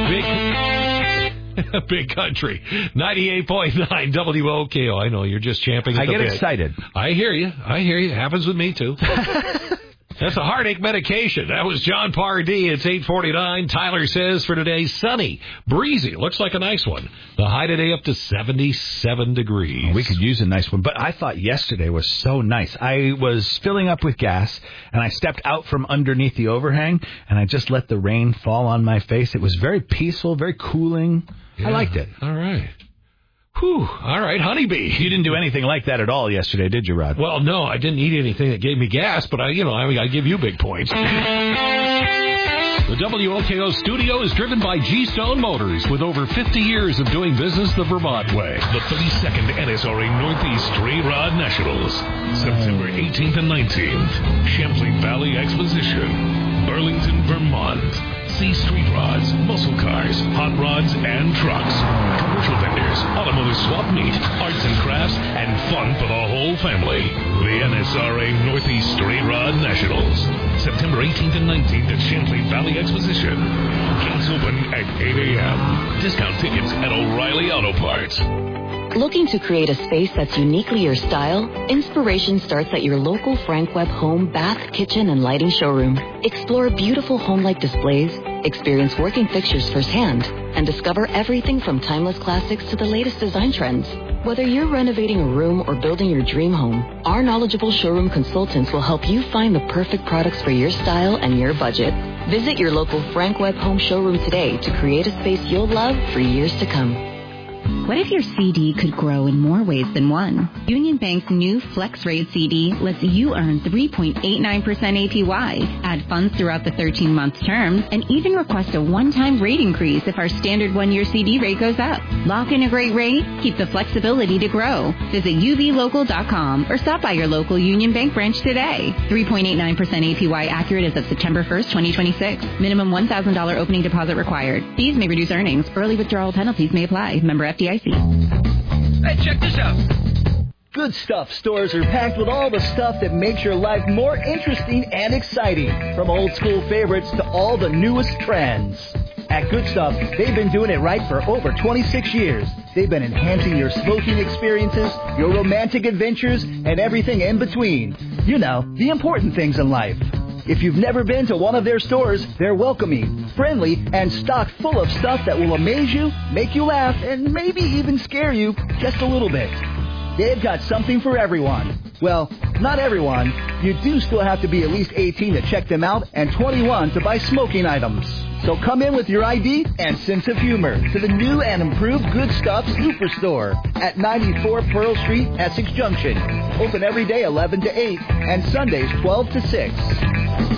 Big Country. 98.9 WOKO. I know, you're just champing at the bit. I get excited. I hear you. Happens with me, too. That's a heartache medication. That was John Pardee. It's 8:49. Tyler says for today, sunny, breezy. Looks like a nice one. The high today up to 77 degrees. We could use a nice one, but I thought yesterday was so nice. I was filling up with gas, and I stepped out from underneath the overhang, and I just let the rain fall on my face. It was very peaceful, very cooling. Yeah. I liked it. All right. Whew. All right, honeybee. You didn't do anything like that at all yesterday, did you, Rod? Well, no, I didn't eat anything that gave me gas, but I give you big points. The WOKO studio is driven by G-Stone Motors with over 50 years of doing business the Vermont way. The 32nd NSRA Northeast Stray Rod Nationals, September 18th and 19th. Champlain Valley Exposition, Burlington, Vermont. See street rods, muscle cars, hot rods, and trucks. Commercial vendors, automotive swap meet, arts and crafts, and fun for the whole family. The NSRA Northeast Stray Rod Nationals, September 18th and 19th at Champlain Valley Exposition. Gates open at 8 a.m. Discount tickets at O'Reilly Auto Parts. Looking to create a space that's uniquely your style? Inspiration starts at your local Frank Webb home, bath, kitchen, and lighting showroom. Explore beautiful home-like displays, experience working fixtures firsthand, and discover everything from timeless classics to the latest design trends. Whether you're renovating a room or building your dream home, our knowledgeable showroom consultants will help you find the perfect products for your style and your budget. Visit your local Frank Webb home showroom today to create a space you'll love for years to come. What if your CD could grow in more ways than one? Union Bank's new Flex Rate CD lets you earn 3.89% APY, add funds throughout the 13-month term, and even request a one-time rate increase if our standard one-year CD rate goes up. Lock in a great rate, keep the flexibility to grow. Visit ublocal.com or stop by your local Union Bank branch today. 3.89% APY accurate as of September 1st, 2026. Minimum $1,000 opening deposit required. Fees may reduce earnings. Early withdrawal penalties may apply. Member FDIC. Hey, check this out. Good Stuff stores are packed with all the stuff that makes your life more interesting and exciting. From old school favorites to all the newest trends. At Good Stuff, they've been doing it right for over 26 years. They've been enhancing your smoking experiences, your romantic adventures, and everything in between. You know, the important things in life. If you've never been to one of their stores, they're welcoming, friendly, and stocked full of stuff that will amaze you, make you laugh, and maybe even scare you just a little bit. They've got something for everyone. Well, not everyone. You do still have to be at least 18 to check them out and 21 to buy smoking items. So come in with your ID and sense of humor to the new and improved Good Stuff Superstore at 94 Pearl Street, Essex Junction. Open every day 11 to 8 and Sundays 12 to 6.